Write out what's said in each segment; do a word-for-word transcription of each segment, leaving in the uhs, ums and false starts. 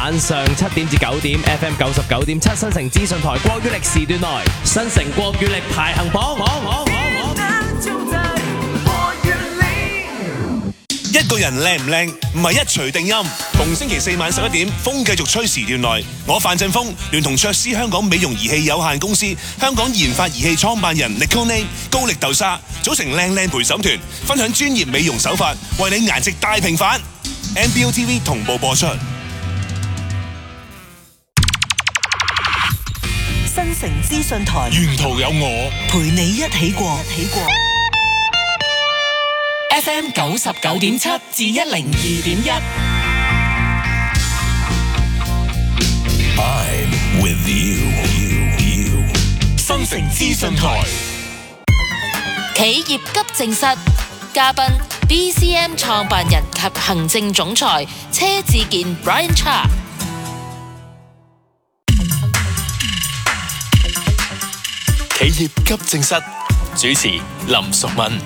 晚上七點至九點 F M 九十九點七新城資訊台國語力時段內，新城國語力排行榜。 一個人靚唔靚唔係一錘定音。逢星期四晚十一點，風繼續吹時段內，我范振鋒聯同卓斯香港美容儀器有限公司、香港研發儀器創辦人 Nicole 高力豆沙組成靚靚陪審團，分享專業美容手法，為你顏值大平反。N B O T V 同步播出。 新城資訊台， 沿途有我陪你一起過，一起過。 F M 九十九點七至一零二點一。 I'm with you, you, you。 新城資訊台，企業急症室，嘉賓 B C M 創辦人及行政總裁車志健 Brian Cha。 企業急症室主持林淑敏。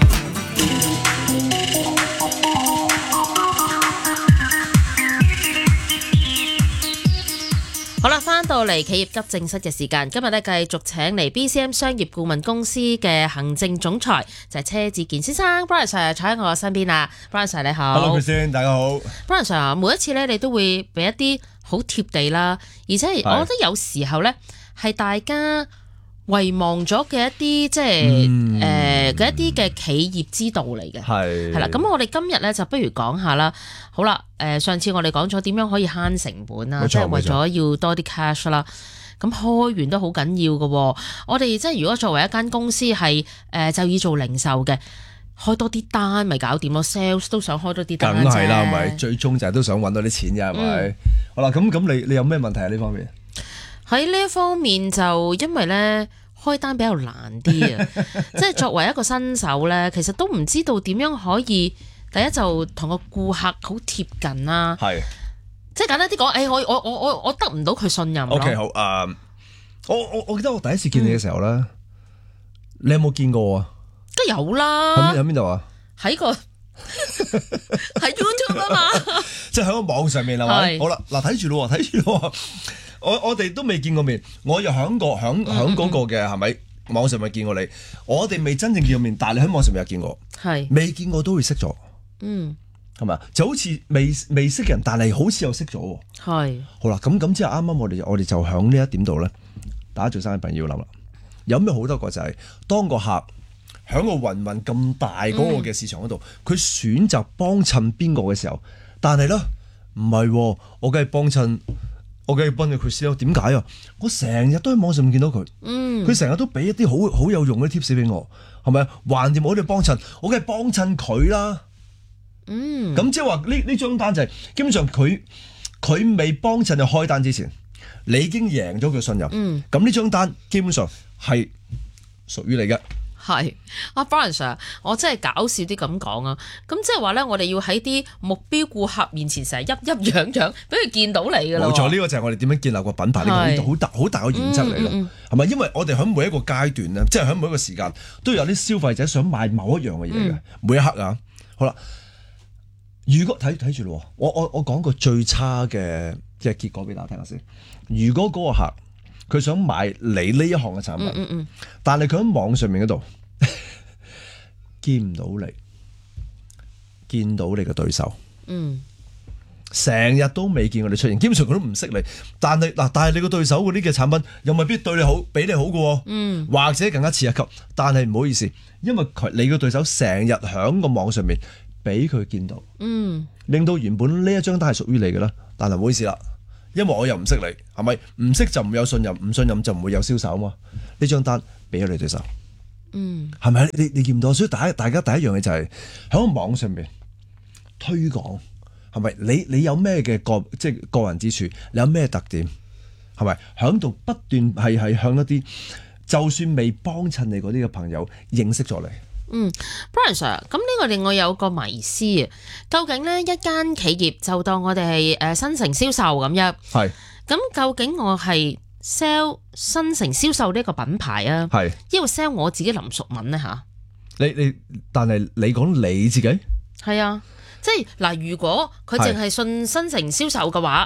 好啦，翻到嚟企業急症室嘅時間，今日咧繼續請嚟 B C M 商業顧問公司嘅行政總裁就係車志健先生 ，Brian Sir 坐喺我身邊啦 ，Brian Sir 你好 ，Hello Christine，大家好 ，Brian Sir 每一次咧你都會俾一啲好貼地啦，而且係我覺得有時候咧係大家遺忘咗嘅一啲即係誒嘅一啲嘅企業之道嚟嘅，係係啦。咁我哋今日咧就不如講下啦。好啦，誒、呃、上次我哋講咗點樣可以慳成本啦，即係為咗要多啲 cash 啦。咁開源都好緊要嘅喎。我哋即係如果作為一間公司係誒、呃、就以做零售嘅，開多啲單咪搞掂咯。sales 都想開多啲單啫。 梗係啦，係咪？最終就係都想揾到啲錢嘅，係咪？嗯、好啦，咁咁你你有咩問題喺呢方面？ 喺呢一方面就因為咧開單比較難啲啊，即係作為一個新手咧，其實都唔知道點樣可以第一就同個顧客好貼近啦，係即係簡單啲講，誒、哎、我我我我我得唔到佢信任。 OK 好，誒、uh, 我我我記得我第一次見你嘅時候咧，嗯、你有冇見過啊？ 梗有啦， 喺喺邊度啊？ 喺個喺 YouTube 啊嘛， 即係喺個網上面係咪？好啦，嗱睇住咯，睇住咯。我我哋都未見過面，我又響過響響嗰個嘅係咪網上咪見過你？我哋未真正見過面，但係你喺網上面有見過，係未見過都會識咗，嗯，係咪啊？就好似未未識嘅人，但係好似又識咗，係好啦。咁咁之後啱啱我哋我哋就響呢一點度咧，大家做生意朋友要諗啦，有咩好多個就係、是、當個客響個雲雲咁大嗰個嘅市場嗰度，佢、嗯、選擇幫襯邊個嘅時候，但係咧唔係，我梗係幫襯。我梗係幫你佢試咯，點解啊？我成日都喺網上面見到佢，佢成日都俾一啲好好有用嘅 tips 俾我，係咪啊？橫掂我哋幫襯，我梗係幫襯佢啦。嗯，咁即係話呢呢張單就係、是、基本上佢佢未幫襯就開單之前，你已經贏咗佢信任。嗯，咁呢張單基本上係屬於你嘅。 係阿 Brian Sir，我真係搞笑啲咁講啊！咁即係話咧，我哋要喺啲目標顧客面前成日鬱鬱癢癢，俾佢見到你㗎啦。 冇錯，呢、這個就係我哋點樣建立個品牌呢、這個好大好大嘅原則嚟咯。係、嗯、咪、嗯？因為我哋喺每一個階段咧，即係喺每一個時間都有啲消費者想買某一樣嘅嘢嘅，每一刻啊。好啦，如果睇睇住咯，我我我講個最差嘅即係結果俾大家聽下先。如果嗰個客佢想買你呢一項嘅產品，嗯嗯嗯但係佢喺網上面嗰度見唔到你，見到你嘅對手，嗯，成日都未見過你出現，基本上佢都唔識你。但係嗱，但係你個對手嗰啲嘅產品又未必對你好，比你好嘅，嗯，或者更加次一級。但係唔好意思，因為佢你個對手成日響個網上面俾佢見到，嗯，令到原本呢一張單係屬於你嘅啦。但係唔好意思啦。因為我又唔識你，係咪？唔識就唔有信任，唔信任就唔會有銷售啊嘛。呢張單俾咗你對手，嗯，係咪？你你見唔到？所以大家大家第一樣嘢就係喺個網上面推廣，係咪？你你有咩嘅個即係個人之處？你有咩特點？係咪？喺度不斷係係向一啲就算未幫襯你嗰啲嘅朋友認識咗你。 嗯 Brian Sir， 咁呢個令我有個迷思啊！究竟呢一間企業就當我哋係誒新城銷售咁樣，係咁究竟我係 sell 新城銷售呢個品牌啊，係因為 sell 我自己林淑敏呢？吓？ 你你但係你講你自己係啊，即係嗱，如果佢淨係信新城銷售嘅話。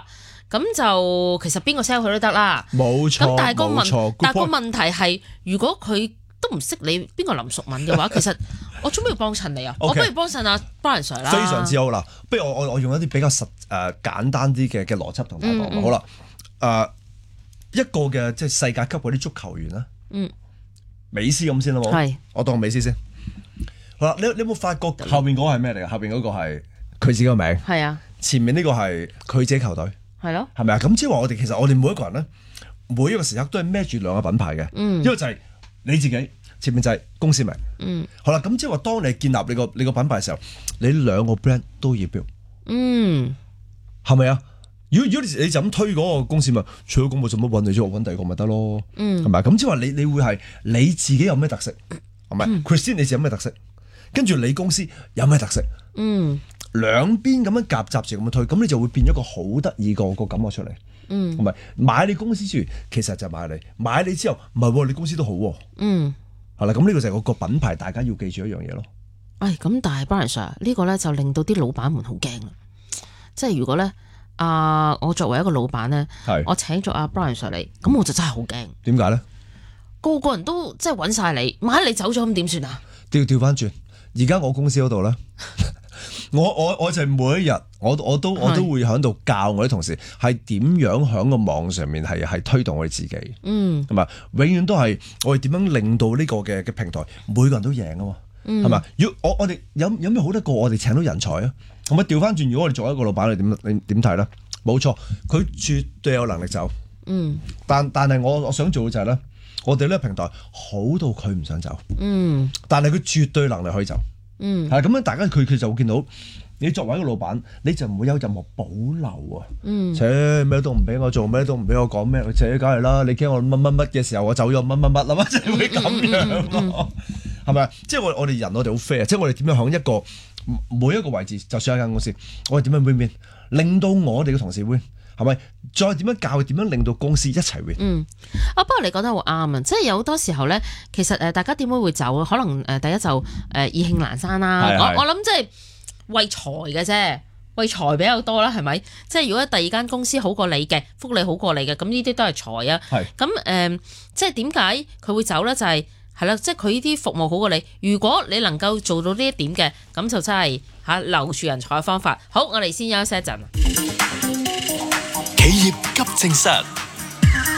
咁就其實邊個 sell 佢都得啦。 冇錯， 咁但係個冇錯問，但係個 good point 問題係，如果佢都唔識你邊個林淑敏嘅話，其實我做咩要幫襯你啊？ Okay 我不如幫襯阿 Brian Sir 啦。 非常之好啦，不如我我我用一啲比較實誒、呃、簡單啲嘅嘅邏輯同大家講。 嗯嗯好啦，誒、呃、一個嘅即係世界級嗰啲足球員啦， 嗯， 美斯咁先啦，好， 係我當美斯先。好啦，你你有冇發覺後邊嗰個係咩嚟㗎？後邊嗰個係佢自己個名， 係啊， 前面呢個係佢自己球隊， 係咯， 係咪啊？咁即係話我哋其實我哋每一個人咧，每一個時刻都係孭住兩個品牌嘅， 嗯一個就係你自己，前面就係公司名。 嗯好啦，咁即係話當你建立你個你個品牌嘅時候，你兩個 brand 都要標， 嗯， 係咪啊？如果如果你你就咁推嗰個公司咪，除咗咁我做乜揾你啫？我揾第二個咪得咯， 嗯係咪？咁即係話你你會係你自己有咩特色，係咪、 嗯、 ？Christine 你自己有咩特色？跟住你公司有咩特色？ 嗯兩邊咁樣夾雜住咁樣推，咁你就會變咗個好得意個個感覺出嚟。 嗯， 唔係買你公司之餘，其實就買你買你之後，唔係喎，你公司都好喎。 嗯， 係啦，咁呢個就係個個品牌，大家要記住一樣嘢咯。 唉，咁但係 Brian Sir 呢個咧就令到啲老闆們好驚啦。即係如果咧啊，我作為一個老闆咧， 係我請咗阿 Brian Sir 嚟，咁我就真係好驚。 點解咧？ 個個人都即係揾晒你，萬一你走咗咁點算啊？ 調調翻轉，而家我公司嗰度咧，我我我就係每一日，我我都我都會喺度教我啲同事係點樣喺個網上面係係推動我哋自己。 嗯， 係嘛？永遠都係我哋點樣令到呢個嘅嘅平台每個人都贏啊嘛？係嘛？如果我我哋有有咩好得過我哋請到人才啊？係咪調翻轉？如果我哋作為一個老闆，你點你點睇咧？冇錯，佢絕對有能力走。 嗯， 但但係我我想做嘅就係咧，我哋呢個平台好到佢唔想走。 嗯， 但係佢絕對能力可以走。 嗯， 係咁樣，大家佢佢就會見到你作為一個老闆，你就唔會有任何保留啊。 嗯， 切咩都唔俾我做，咩都唔俾我講咩，切梗係啦。你驚我乜乜乜嘅時候，我走咗乜乜乜啦嘛，即係會咁樣咯，係咪？即係我我哋人我哋好 fair，即係我哋點樣響一個每一個位置，就算一間公司，我哋點樣 win win，令到我哋嘅同事 win，係咪？再點樣教佢點樣令到公司一齊 win？ 嗯，啊不過你講得好啱啊，即係有好多時候咧，其實誒大家點解會走？可能誒第一就誒意興闌珊啦。 係係我我諗即係為財嘅啫，為財比較多啦，係咪？即係如果第二間公司好過你嘅，福利好過你嘅，咁呢啲都係財啊。 係咁誒、呃，即係點解佢會走咧？就係係啦，即係佢呢啲服務好過你。如果你能夠做到呢一點嘅，咁就真係嚇留住人才嘅方法。好，我哋先休息一陣。 企業急症室。